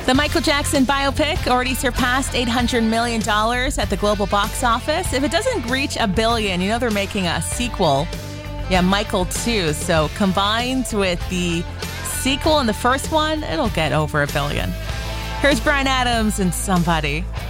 The Michael Jackson biopic already surpassed $800 million at the global box office. If it doesn't reach $1 billion, you know they're making a sequel. Yeah, Michael 2. So combined with the sequel and the first one, it'll get over $1 billion. Here's Bryan Adams and Somebody.